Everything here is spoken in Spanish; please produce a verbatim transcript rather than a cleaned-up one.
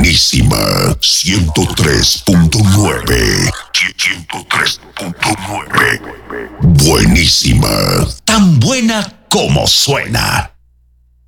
Buenísima. ciento tres punto nueve. ciento tres punto nueve. Buenísima. Tan buena como suena.